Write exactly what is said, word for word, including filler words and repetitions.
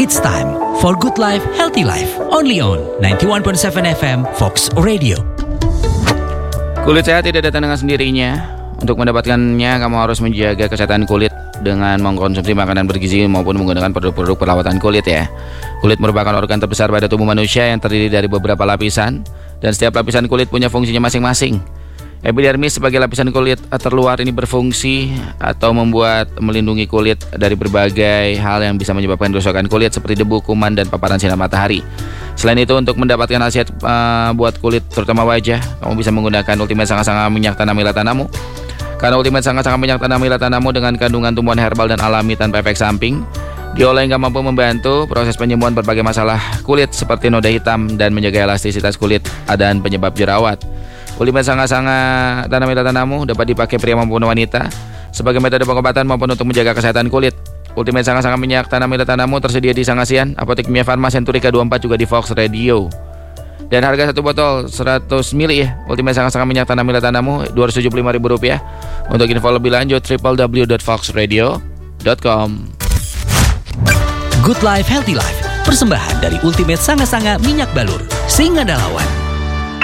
It's time for Good Life, Healthy Life. Only on ninety-one point seven F M Fox Radio. Kulit sehat tidak datang dengan sendirinya. Untuk mendapatkannya, kamu harus menjaga kesehatan kulit dengan mengkonsumsi makanan bergizi maupun menggunakan produk-produk perawatan kulit ya. Kulit merupakan organ terbesar pada tubuh manusia yang terdiri dari beberapa lapisan, dan setiap lapisan kulit punya fungsinya masing-masing. Epidermis sebagai lapisan kulit terluar ini berfungsi atau membuat melindungi kulit dari berbagai hal yang bisa menyebabkan kerusakan kulit seperti debu, kuman, dan paparan sinar matahari. Selain itu, untuk mendapatkan khasiat uh, buat kulit terutama wajah, kamu bisa menggunakan Ultimate Sanga-Sanga Minyak Tanah Milatanamu. Karena Ultimate Sanga-Sanga Minyak Tanah Milatanamu dengan kandungan tumbuhan herbal dan alami tanpa efek samping, diolah hingga mampu membantu proses penyembuhan berbagai masalah kulit seperti noda hitam dan menjaga elastisitas kulit dan penyebab jerawat. Ultimate Sanga-Sanga Tanah Milatanamu dapat dipakai pria maupun wanita sebagai metode pengobatan maupun untuk menjaga kesehatan kulit. Ultimate Sanga-Sanga Minyak Tanah Milatanamu tersedia di Sangasian, Apotek Mia Farma, Centurica dua puluh empat, juga di Fox Radio. Dan harga satu botol seratus mililiter ya, Ultimate Sanga-Sanga Minyak Tanah Milatanamu dua ratus tujuh puluh lima ribu rupiah. Untuk info lebih lanjut w w w dot fox radio dot com. Good Life, Healthy Life. Persembahan dari Ultimate Sanga-Sanga Minyak Balur, Singa Dalawan.